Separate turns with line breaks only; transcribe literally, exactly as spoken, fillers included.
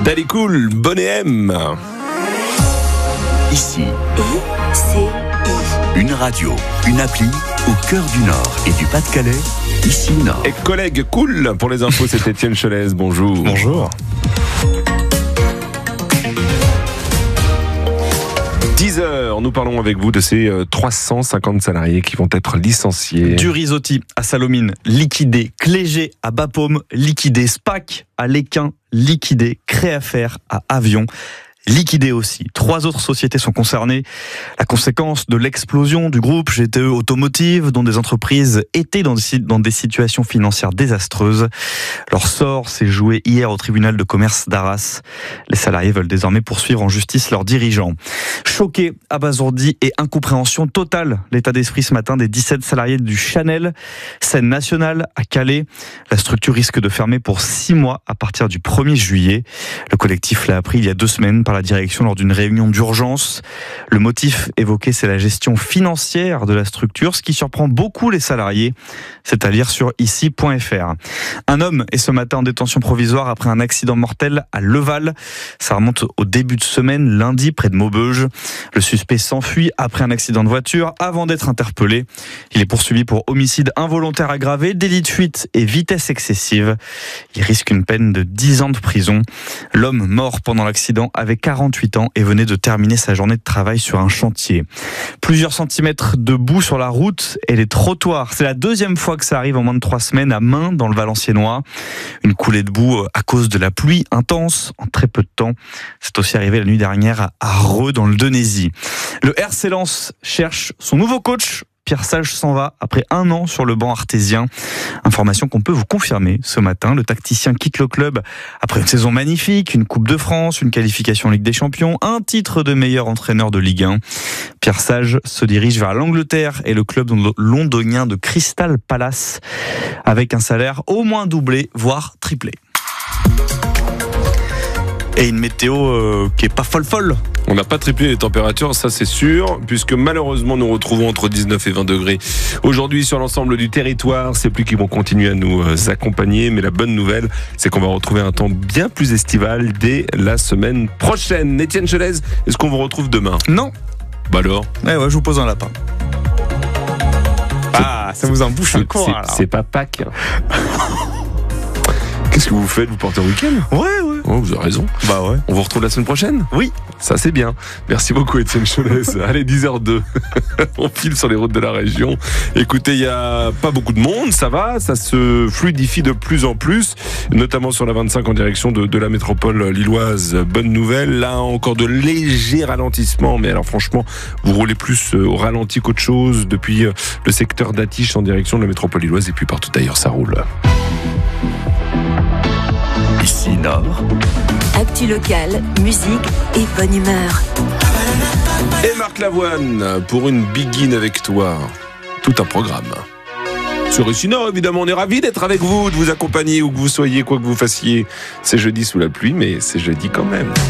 Dali Cool, Bonnet M.
Ici,
I C I.
une radio, une appli au cœur du Nord et du Pas-de-Calais. Ici Nord.
Et collègue cool pour les infos, c'est Étienne Cholès. Bonjour.
Bonjour.
dix heures, nous parlons avec vous de ces trois cent cinquante salariés qui vont être licenciés.
Du Risotti à Salomine, liquidé. Clégé à Bapaume, liquidé. Spac à Léquin, liquidé. Créafaire à Avion, liquidé aussi. Trois autres sociétés sont concernées. La conséquence de l'explosion du groupe G T E Automotive, dont des entreprises étaient dans des, dans des situations financières désastreuses. Leur sort s'est joué hier au tribunal de commerce d'Arras. Les salariés veulent désormais poursuivre en justice leurs dirigeants. Choqués, abasourdis et incompréhension totale, l'état d'esprit ce matin des dix-sept salariés du Chanel, scène nationale à Calais. La structure risque de fermer pour six mois à partir du premier juillet. Le collectif l'a appris il y a deux semaines par la direction lors d'une réunion d'urgence. Le motif évoqué, c'est la gestion financière de la structure, ce qui surprend beaucoup les salariés. C'est à lire sur ici point f r. Un homme est ce matin en détention provisoire après un accident mortel à Leval. Ça remonte au début de semaine, lundi, près de Maubeuge. Le suspect s'enfuit après un accident de voiture avant d'être interpellé. Il est poursuivi pour homicide involontaire aggravé, délit de fuite et vitesse excessive. Il risque une peine de dix ans de prison. L'homme mort pendant l'accident avait quarante-huit ans et venait de terminer sa journée de travail sur un chantier. Plusieurs centimètres de boue sur la route et les trottoirs. C'est la deuxième fois que ça arrive en moins de trois semaines à Main, dans le Valenciennois. Une coulée de boue à cause de la pluie intense en très peu de temps. C'est aussi arrivé la nuit dernière à Reux, dans le Denaizy. Le R C Lens cherche son nouveau coach. Pierre Sage s'en va après un an sur le banc artésien. Information qu'on peut vous confirmer ce matin. Le tacticien quitte le club après une saison magnifique, une Coupe de France, une qualification en Ligue des Champions, un titre de meilleur entraîneur de Ligue un. Pierre Sage se dirige vers l'Angleterre et le club londonien de Crystal Palace avec un salaire au moins doublé, voire triplé. Et une météo euh, qui est pas folle folle.
On n'a pas triplé les températures, ça c'est sûr, puisque malheureusement nous retrouvons entre dix-neuf et vingt degrés aujourd'hui sur l'ensemble du territoire. Ces pluies qui vont continuer à nous accompagner, mais la bonne nouvelle, c'est qu'on va retrouver un temps bien plus estival dès la semaine prochaine. Étienne Cholès, est-ce qu'on vous retrouve demain ?
Non.
Bah alors ?
Ouais, ouais, je vous pose un lapin. Ah, ça vous embouche un cours.
C'est, c'est pas Pâques. Qu'est-ce que vous faites ? Vous partez en week-end ?
Ouais, ouais.
Oh, vous avez raison.
Bah ouais.
On vous retrouve la semaine prochaine ?
Oui.
Ça c'est bien. Merci beaucoup Étienne Cholès. Allez, dix heures deux. On file sur les routes de la région. Écoutez, il n'y a pas beaucoup de monde, ça va, ça se fluidifie de plus en plus, notamment sur la vingt-cinq en direction de, de la métropole lilloise. Bonne nouvelle, là encore de légers ralentissements, mais alors franchement, vous roulez plus au ralenti qu'autre chose depuis le secteur d'Attiche en direction de la métropole lilloise et puis partout ailleurs ça roule.
Ici Nord.
Actu locale, musique et bonne humeur.
Et Marc Lavoine pour une Begin avec toi. Tout un programme. Sur Ici Nord, évidemment, on est ravis d'être avec vous, de vous accompagner où que vous soyez, quoi que vous fassiez. C'est jeudi sous la pluie, mais c'est jeudi quand même.